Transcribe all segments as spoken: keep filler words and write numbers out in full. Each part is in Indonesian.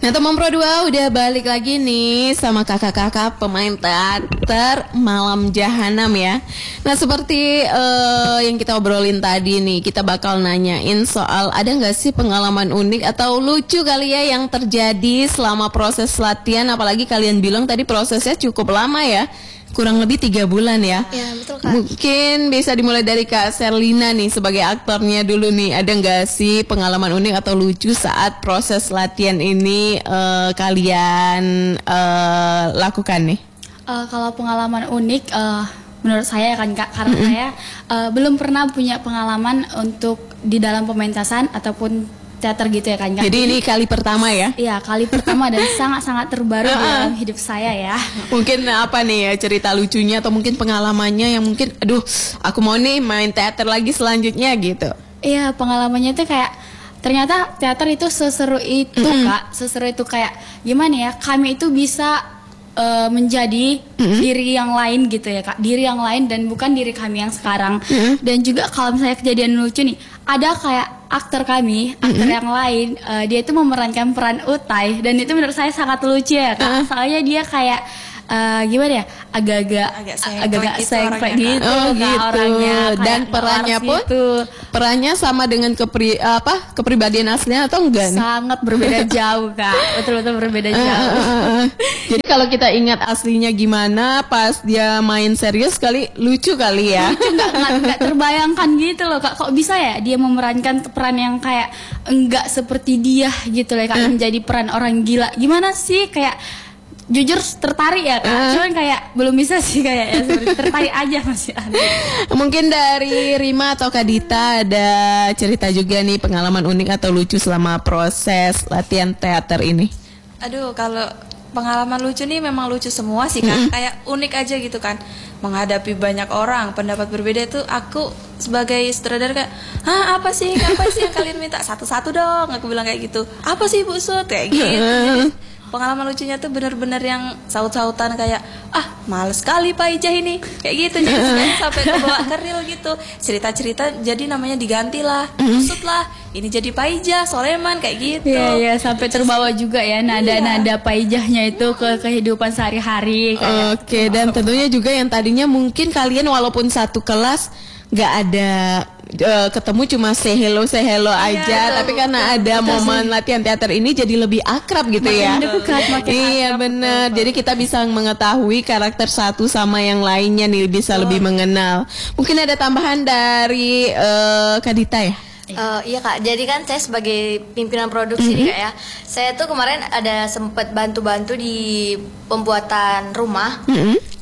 Nah, teman Pro dua udah balik lagi nih sama kakak-kakak pemain teater Malam Jahanam ya. Nah, seperti uh, yang kita obrolin tadi nih, kita bakal nanyain soal ada nggak sih pengalaman unik atau lucu kali ya yang terjadi selama proses latihan. Apalagi kalian bilang tadi prosesnya cukup lama ya, kurang lebih tiga bulan ya. Iya, betul Kak. Mungkin bisa dimulai dari Kak Sherlina nih sebagai aktornya dulu nih. Ada nggak sih pengalaman unik atau lucu saat proses latihan ini uh, kalian uh, lakukan nih? Uh, kalau pengalaman unik, uh, menurut saya kan Kak, karena mm-hmm. saya uh, belum pernah punya pengalaman untuk di dalam pementasan ataupun teater gitu ya kan Kak. Jadi ini kali pertama ya? Iya, kali pertama dan sangat-sangat terbaru dalam hidup saya ya. Mungkin apa nih ya cerita lucunya atau mungkin pengalamannya yang mungkin aduh aku mau nih main teater lagi selanjutnya gitu. Iya, pengalamannya tuh kayak ternyata teater itu seseru itu mm-hmm. Kak, seseru itu kayak gimana ya, kami itu bisa uh, menjadi mm-hmm. diri yang lain gitu ya Kak, diri yang lain dan bukan diri kami yang sekarang. Mm-hmm. Dan juga kalau misalnya kejadian lucu nih, ada kayak aktor kami, aktor mm-hmm. yang lain, uh, dia itu memerankan peran Utai dan itu menurut saya sangat lucu ya Kak. Uh. Soalnya dia kayak uh, gimana ya, agak-agak agak-agak sengklek gitu, gitu oh, Kak, gitu. orangnya. Dan perannya pun gitu. Perannya sama dengan kepri apa kepribadian aslinya atau enggak nih? Sangat berbeda jauh Kak, betul-betul berbeda jauh. Uh, uh, uh, uh. Jadi kalau kita ingat aslinya gimana pas dia main serius kali lucu kali ya. Lucu, nggak, nggak, nggak terbayangkan gitu loh Kak, kok bisa ya dia memerankan peran yang kayak enggak seperti dia gitu loh Kak, uh. menjadi peran orang gila. Gimana sih, kayak jujur tertarik ya Kak, uh. cuman kayak belum bisa sih kayak ya, tertarik aja masih ada. Mungkin dari Rima atau Kak Dita ada cerita juga nih pengalaman unik atau lucu selama proses latihan teater ini. Aduh, kalau pengalaman lucu nih memang lucu semua sih Kak, mm-hmm. kayak unik aja gitu kan. Menghadapi banyak orang pendapat berbeda itu aku sebagai sutradara kayak, hah apa sih, apa sih yang kalian minta, satu-satu dong, aku bilang kayak gitu. Apa sih Bu Sut, kayak gitu. Jadi, pengalaman lucunya tuh bener-bener yang saut-sautan kayak, ah males sekali Pak Ijah ini, kayak gitu. Jadi sampai kebawa keril gitu, cerita-cerita jadi namanya diganti lah, Usut lah, ini jadi Pak Ijah, Soleman, kayak gitu. Iya, iya, sampai terbawa juga ya nada-nada Pak Ijahnya itu ke kehidupan sehari-hari. Oke, okay, dan tentunya juga yang tadinya mungkin kalian walaupun satu kelas nggak ada uh, ketemu cuma say hello say hello aja, iya, tapi karena ada betul, momen sih. Latihan teater ini jadi lebih akrab gitu makin ya. Dekat, makin iya benar. Jadi kita bisa mengetahui karakter satu sama yang lainnya nih, bisa oh. lebih mengenal. Mungkin ada tambahan dari uh, Kak Dita ya? Uh, iya Kak, jadi kan saya sebagai pimpinan produksi mm-hmm. nih Kak ya, saya tuh kemarin ada sempat bantu-bantu di pembuatan rumah. Mm-hmm.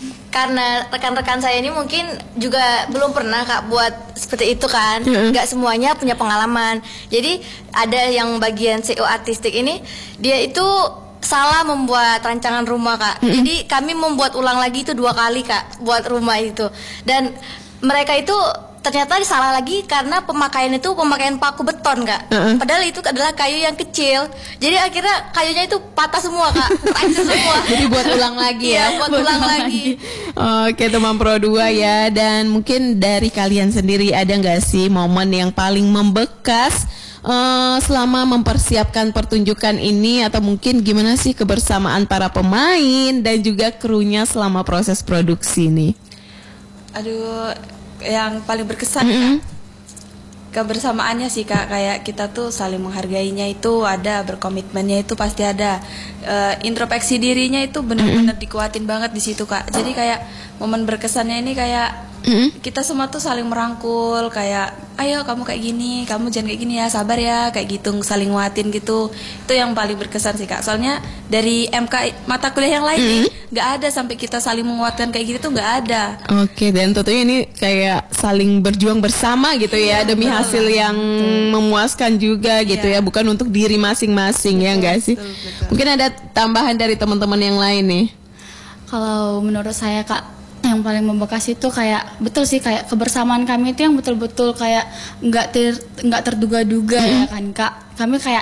Karena rekan-rekan saya ini mungkin juga belum pernah Kak buat seperti itu kan, mm-hmm. nggak semuanya punya pengalaman. Jadi ada yang bagian C E O artistik ini, dia itu salah membuat rancangan rumah Kak. Mm-hmm. Jadi kami membuat ulang lagi itu dua kali Kak, buat rumah itu. Dan mereka itu ternyata salah lagi karena pemakaian itu pemakaian paku beton Kak. Uh-uh. Padahal itu adalah kayu yang kecil. Jadi akhirnya kayunya itu patah semua Kak, hancur semua. Jadi buat ulang lagi ya. Iya, buat ulang lagi. Oke teman Pro dua ya. Dan mungkin dari kalian sendiri ada nggak sih momen yang paling membekas uh, selama mempersiapkan pertunjukan ini, atau mungkin gimana sih kebersamaan para pemain dan juga krunya selama proses produksi ini? Aduh, yang paling berkesan mm-hmm. Kak, kebersamaannya sih Kak, kayak kita tuh saling menghargainya itu ada, berkomitmennya itu pasti ada, uh, introspeksi dirinya itu benar-benar mm-hmm. dikuatin banget di situ Kak. Jadi kayak momen berkesannya ini kayak mm-hmm. kita semua tuh saling merangkul, kayak ayo kamu kayak gini, kamu jangan kayak gini ya, sabar ya, kayak gitu, saling nguatin gitu. Itu yang paling berkesan sih Kak. Soalnya dari M K mata kuliah yang lain mm-hmm. nih nggak ada sampai kita saling menguatkan kayak gitu tuh nggak ada. Oke, dan tentunya ini kayak saling berjuang bersama gitu ya, demi betul, hasil yang betul. memuaskan juga gitu ya, bukan untuk diri masing-masing, betul, ya nggak sih? Betul, betul. Mungkin ada tambahan dari teman-teman yang lain nih. Kalau menurut saya Kak, yang paling membekas itu kayak betul sih, kayak kebersamaan kami itu yang betul-betul kayak nggak ter nggak terduga-duga mm-hmm. ya kan Kak. Kami kayak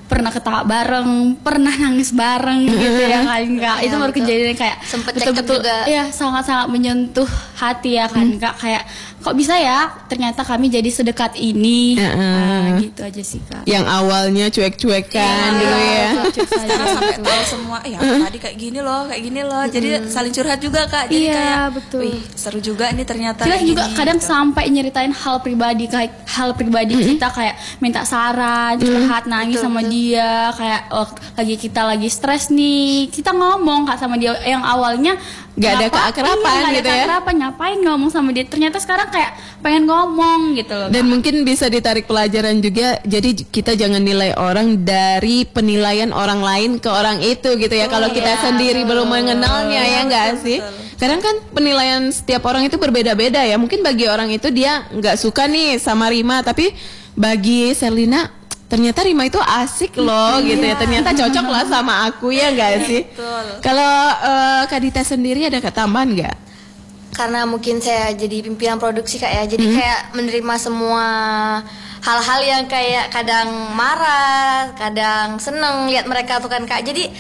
pernah ketawa bareng, pernah nangis bareng gitu ya kan Kak. Itu Iya, baru betul. kejadian kayak Sempet betul-betul cekcok juga. ya sangat-sangat menyentuh hati ya kan Kak. Kayak kok bisa ya ternyata kami jadi sedekat ini. Heeh. Nah, gitu aja sih Kak. Yang awalnya cuek-cuekan dulu ya. Sekarang sampai tahu semua, eh aku tadi kayak gini loh, kayak gini loh. Jadi saling curhat juga Kak. Jadi Iya, kayak, betul. wih seru juga nih ternyata. Kita kayak juga gini, kadang gitu. sampai nyeritain hal pribadi kayak hal pribadi kita kayak minta saran, curhat, nangis sama dia, kayak oh, lagi kita lagi stres nih, kita ngomong Kak sama dia yang awalnya Nggak ada ngapa- keakraban iya, nggak ada gitu ya. keakraban, ngapain ngomong sama dia, ternyata sekarang kayak pengen ngomong gitu loh. Dan mungkin bisa ditarik pelajaran juga. Jadi kita jangan nilai orang dari penilaian orang lain ke orang itu gitu ya. Kalau kita sendiri belum mengenalnya ya nggak sih. Kadang kan penilaian setiap orang itu berbeda-beda ya. Mungkin bagi orang itu dia nggak suka nih sama Rima, tapi bagi Sherlina ternyata Rima itu asik loh gitu ya. Ternyata cocok lah sama aku ya nggak sih. Kalau eh, Kak Dita sendiri ada ketambahan nggak? Karena mungkin saya jadi pimpinan produksi Kak ya, jadi kayak menerima semua hal-hal yang kayak kadang marah, kadang seneng lihat mereka tuh kan Kak. Jadi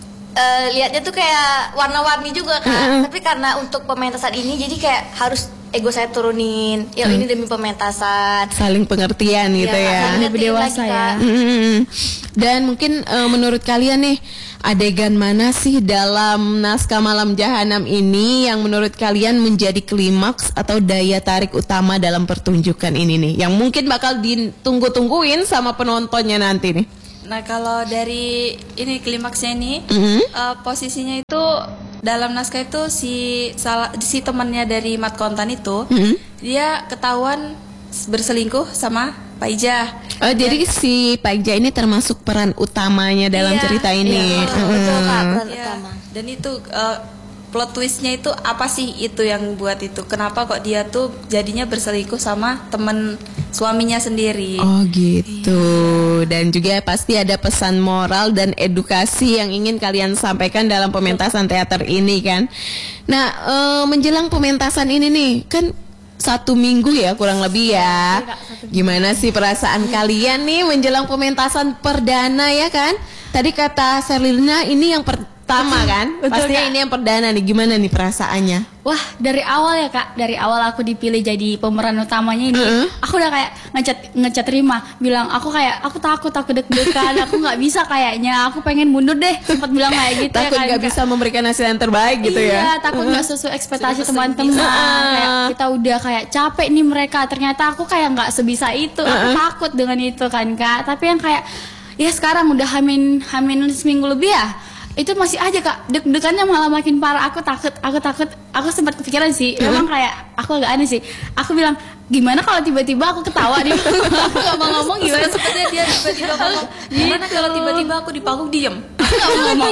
eh, lihatnya tuh kayak warna-warni juga Kak. Tapi karena untuk pementasan ini jadi kayak harus ego saya turunin. Ya ini demi pementasan. Saling pengertian gitu Iya, ya. saling Lebih ngertiin dewasa lagi, ya. Kak. Mm-mm. Dan mungkin eh, menurut kalian nih adegan mana sih dalam naskah Malam Jahanam ini yang menurut kalian menjadi klimaks atau daya tarik utama dalam pertunjukan ini nih, yang mungkin bakal ditunggu-tungguin sama penontonnya nanti nih? Nah kalau dari ini klimaksnya ini Mhm. eh, posisinya itu dalam naskah itu si salah si temannya dari Mat Kontan itu Mhm. dia ketahuan berselingkuh sama Pak Ijah. Oh, jadi si Pak Ija ini termasuk peran utamanya dalam Iya, cerita ini. Iya, betul, betul Kak, peran Iya. utama. Dan itu eh, plot twistnya itu apa sih itu yang buat itu? Kenapa kok dia tuh jadinya berselingkuh sama temen suaminya sendiri? Oh gitu. Dan juga pasti ada pesan moral dan edukasi yang ingin kalian sampaikan dalam pementasan teater ini kan. Nah, eh, menjelang pementasan ini nih, kan satu minggu ya kurang lebih ya. Gimana sih perasaan kalian nih menjelang pementasan perdana ya kan? Tadi kata Sherlina ini yang pertama kan? Betul, Pastinya Kak. ini yang perdana nih. Gimana nih perasaannya? Wah, dari awal ya Kak, dari awal aku dipilih jadi pemeran utamanya ini, Heeh. aku udah kayak ngecat ngecat Rima, bilang aku kayak aku takut, aku deg-degan, aku nggak bisa kayaknya, aku pengen mundur deh, sempat bilang kayak gitu Takut ya kan. nggak Kak. bisa memberikan hasil yang terbaik gitu Iya, ya? takut nggak sesuai ekspektasi Sudah teman-teman. pesen Kayak kita udah kayak capek nih mereka. Ternyata aku kayak nggak sebisa itu. Aku takut dengan itu kan Kak. Tapi yang kayak ya sekarang udah hamin hamin seminggu lebih ya. Itu masih aja Kak, deg-degannya malah makin parah. Aku takut, aku takut, aku sempat kepikiran sih. Memang kayak aku agak aneh sih. Aku bilang, gimana kalau tiba-tiba aku ketawa di panggung? Aku gak mau ngomong gimana? Sepertinya dia tiba-tiba ngomong, gimana kalau tiba-tiba aku di panggung diem? Aku gak mau ngomong.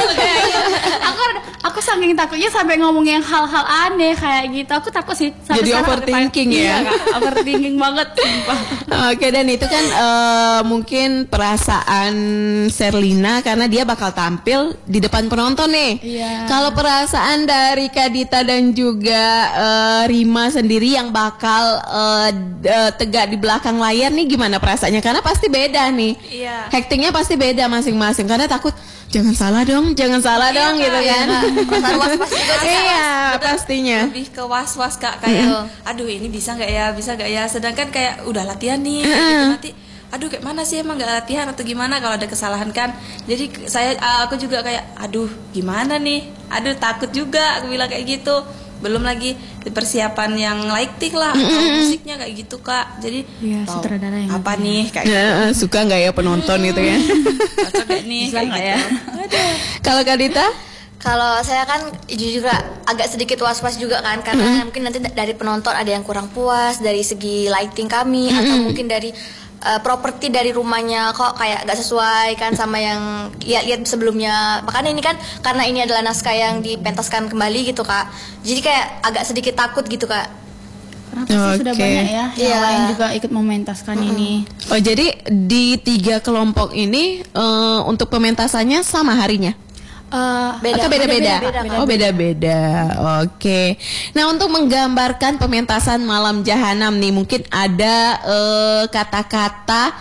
aku aku saking takutnya sampai ngomong yang hal-hal aneh kayak gitu. Aku takut sih. Sampai Jadi sekarang overthinking iya, ya? Kak, overthinking banget. Sumpah. Oke, dan itu kan eh, mungkin perasaan Sherlina karena dia bakal tampil di depan penonton nih. Iya. Kalau perasaan dari Kak Dita dan juga eh, Rima sendiri yang bakal eh, d- eh, tegak di belakang layar nih gimana perasaannya? Karena pasti beda nih. Iya. Actingnya pasti beda masing-masing karena takut jangan salah dong, jangan salah dong gitu kan. Perasaan was-was juga sih, Kak. Iya, Bener, pastinya. lebih ke was-was Kak kayak aduh ini bisa nggak ya bisa nggak ya sedangkan kayak udah latihan nih kayak gitu, nanti aduh kayak mana sih emang nggak latihan atau gimana kalau ada kesalahan kan jadi k- saya aku juga kayak aduh gimana nih aduh takut juga aku bilang kayak gitu belum lagi di persiapan yang lighting lah atau musiknya kayak gitu Kak jadi Iya, tahu sutradara yang apa nih kayak gitu. Ya, suka nggak ya penonton gitu ya? Cocok nggak nih Bisa kayak nggak gitu. ya? Kalau Kak Dita? Kalau saya kan jujur juga agak sedikit was-was juga kan karena mungkin nanti da- dari penonton ada yang kurang puas dari segi lighting kami atau mungkin dari uh, properti dari rumahnya kok kayak gak sesuai kan sama yang lihat-lihat sebelumnya. Makanya ini kan karena ini adalah naskah yang dipentaskan kembali gitu Kak. Jadi kayak agak sedikit takut gitu Kak. Kenapa sih sudah Oke. banyak ya yang Iya. lain juga ikut mementaskan ini. Oh jadi di tiga kelompok ini eh, untuk pementasannya sama harinya? Eh, Beda. Atau beda-beda? Beda-beda, Kak. Oh beda-beda. Oke. Nah untuk menggambarkan pementasan Malam Jahanam nih mungkin ada eh, kata-kata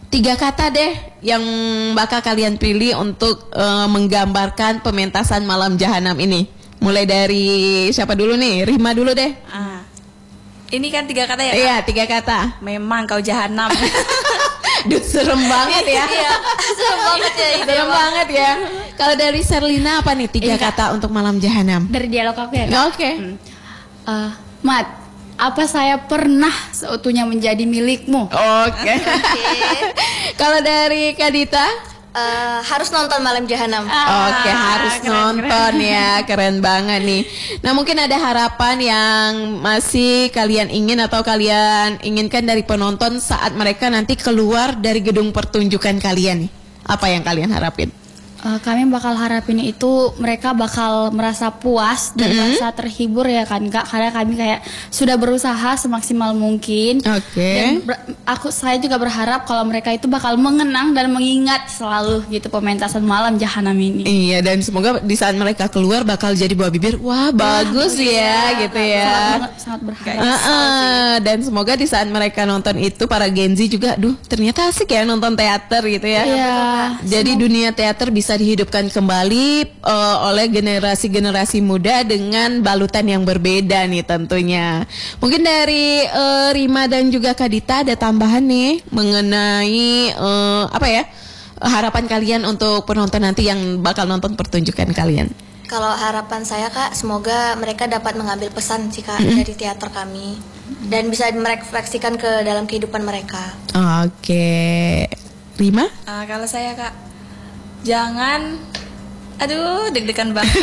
tiga kata deh yang bakal kalian pilih untuk uh, menggambarkan pementasan Malam Jahanam ini. Mulai dari siapa dulu nih? Rima dulu deh. Ah. Ini kan tiga kata ya, Kak? Iya, tiga kata. Memang kau jahanam. Duh, serem banget ya. Iya, serem banget ya ini. Serem banget ya. Kalau dari Serlina apa nih tiga Ini, Kak. kata untuk Malam Jahanam? Dari dialog aku ya Kak. Oke. Eh, Mat, apa saya pernah seutuhnya menjadi milikmu? Oke. Oke. Kalau dari Kadita? Eh, harus nonton Malam Jahanam. Oke, harus nonton ya, keren banget nih. Nah, mungkin ada harapan yang masih kalian ingin atau kalian inginkan dari penonton saat mereka nanti keluar dari gedung pertunjukan kalian nih. Apa yang kalian harapin? Eh, kami bakal harapin itu mereka bakal merasa puas dan Mm-hmm. merasa terhibur ya kan Kak, karena kami kayak sudah berusaha semaksimal mungkin. Oke. Dan ber- aku saya juga berharap kalau mereka itu bakal mengenang dan mengingat selalu gitu pementasan Malam Jahanam ini. Iya, dan semoga di saat mereka keluar bakal jadi buah bibir, wah bagus ya, gitu Sangat ya. banget, sangat berharap. Heeh, dan semoga di saat mereka nonton itu para Gen Z juga, duh ternyata asik ya nonton teater gitu ya. Iya. Jadi dunia teater bisa dihidupkan kembali eh, oleh generasi-generasi muda dengan balutan yang berbeda nih tentunya. Mungkin dari eh, Rima dan juga Kadita ada tambahan nih mengenai eh, apa ya harapan kalian untuk penonton nanti yang bakal nonton pertunjukan kalian. Kalau harapan saya Kak, semoga mereka dapat mengambil pesan sih Kak dari teater kami dan bisa merefleksikan ke dalam kehidupan mereka. Oke, Rima? Ah, kalau saya, Kak, jangan, aduh, deg-degan banget.